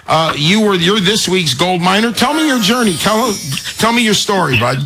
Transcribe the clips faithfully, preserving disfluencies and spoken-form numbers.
uh, you were you're this week's gold miner. Tell me your journey. Tell tell me your story, bud.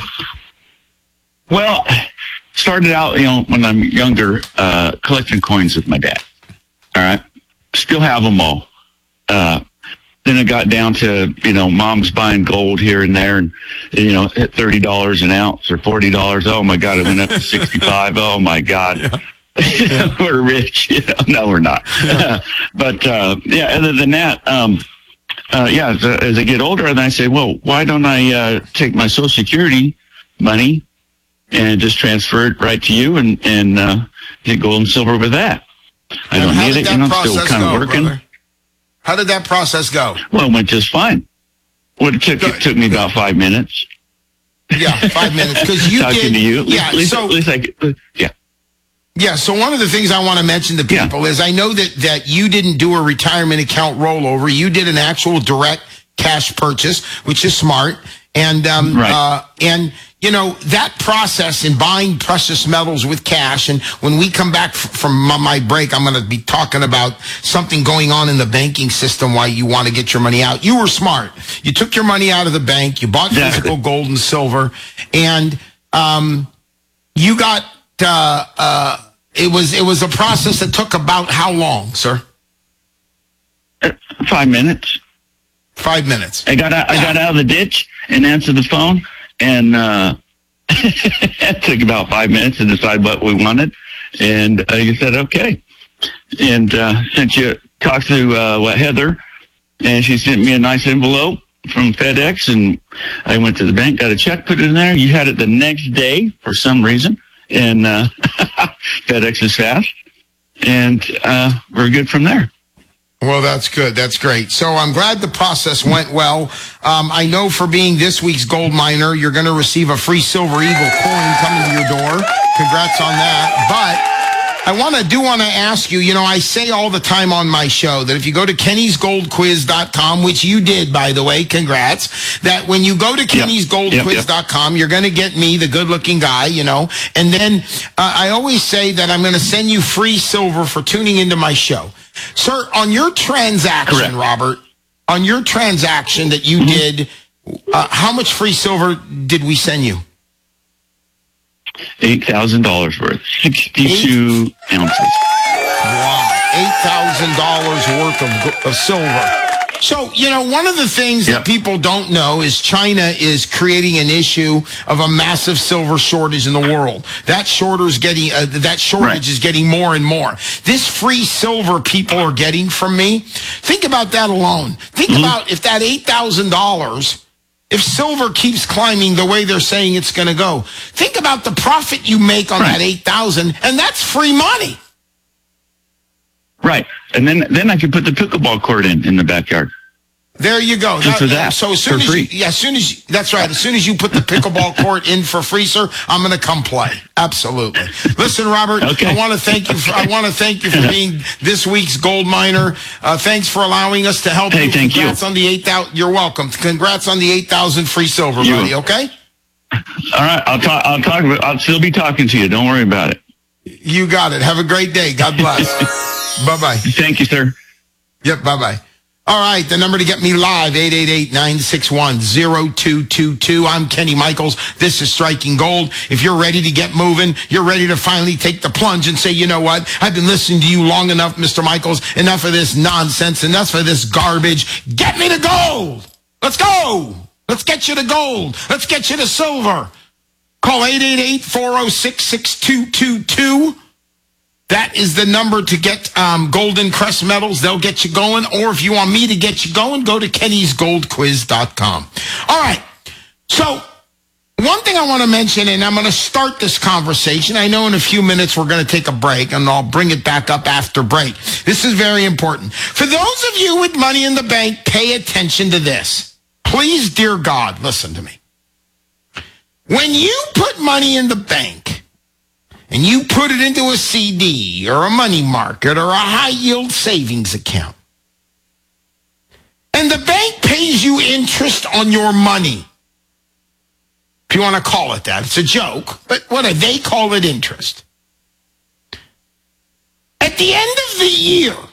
Well, started out, you know, when I'm younger, uh, collecting coins with my dad. All right, still have them all. Uh, then it got down to, you know, mom's buying gold here and there, and you know, hit thirty dollars an ounce or forty dollars. Oh my God, it went up to sixty-five. Oh my God. Yeah. Yeah. We're rich. You know? No, we're not. Yeah. But, uh, yeah, other than that, um, uh, yeah, as, as I get older, and I say, well, why don't I, uh, take my Social Security money and just transfer it right to you and, and, uh, get gold and silver with that. I and don't need it. You know, I'm still kind of working. Brother? How did that process go? Well, it went just fine. Well, it took, it took me about five minutes. Yeah, five minutes. Because you Talking did, to you. Yeah, at least, so, at least I could, yeah. Yeah, so one of the things I want to mention to people yeah. is I know that, that you didn't do a retirement account rollover. You did an actual direct cash purchase, which is smart. And, um, right. uh, and, you know, that process in buying precious metals with cash. And when we come back f- from my break, I'm going to be talking about something going on in the banking system, why you want to get your money out. You were smart. You took your money out of the bank. You bought Exactly. physical gold and silver. And, um, you got, uh, uh, it was, it was a process that took about how long, sir? Uh, five minutes. Five minutes. I got out, I got out of the ditch and answered the phone, and uh, it took about five minutes to decide what we wanted. And uh, you said, okay. And uh, since you talked to uh, what Heather, and she sent me a nice envelope from FedEx, and I went to the bank, got a check, put it in there. You had it the next day for some reason, and uh, FedEx is fast, and uh, we're good from there. Well, that's good. That's great. So I'm glad the process went well. Um, I know for being this week's gold miner, you're going to receive a free Silver Eagle coin coming to your door. Congrats on that. But I want to do want to ask you, you know, I say all the time on my show that if you go to Kennys Gold Quiz dot com, which you did, by the way, congrats, that when you go to Kennys Gold Quiz dot com, you're going to get me, the good-looking guy, you know, and then uh, I always say that I'm going to send you free silver for tuning into my show. Sir, on your transaction, Correct. Robert, on your transaction that you mm-hmm. did, uh, how much free silver did we send you? eight thousand dollars worth, sixty-two Eight? ounces. Wow, eight thousand dollars worth of, of silver. So, you know, one of the things yep. that people don't know is China is creating an issue of a massive silver shortage in the world. That shortage getting uh, that shortage right. is getting more and more. This free silver people are getting from me. Think about that alone. Think mm-hmm. about if that eight thousand dollars, if silver keeps climbing the way they're saying it's going to go. Think about the profit you make on right. that eight thousand, and that's free money. Right. And then then I could put the pickleball court in in the backyard. There you go. Just for that. So as soon for as free. You, yeah, as soon as you, that's right. As soon as you put the pickleball court in for free, sir, I'm going to come play. Absolutely. Listen, Robert, okay. I want to thank you. For, I want to thank you for being this week's gold miner. Uh, thanks for allowing us to help hey, you. Thank Congrats you. on the eight thousand. You're welcome. Congrats on the eight thousand free silver, you. buddy. Okay. All right. I'll talk. I'll talk. I'll still be talking to you. Don't worry about it. You got it. Have a great day. God bless. Bye-bye. Thank you, sir. Yep, bye-bye. All right, the number to get me live, eight eight eight, nine six one, zero two two two. I'm Kenny Michaels. This is Striking Gold. If you're ready to get moving, you're ready to finally take the plunge and say, you know what? I've been listening to you long enough, Mister Michaels. Enough of this nonsense. Enough of this garbage. Get me to gold. Let's go. Let's get you to gold. Let's get you to silver. Call eight eight eight, four oh six, six two two two. That is the number to get um, Golden Crest medals. They'll get you going. Or if you want me to get you going, go to Kennys Gold Quiz dot com. All right. So one thing I want to mention, and I'm going to start this conversation. I know in a few minutes we're going to take a break, and I'll bring it back up after break. This is very important. For those of you with money in the bank, pay attention to this. Please, dear God, listen to me. When you put money in the bank, and you put it into a C D or a money market or a high-yield savings account, and the bank pays you interest on your money, if you want to call it that. It's a joke, but what do they call it? Interest. At the end of the year,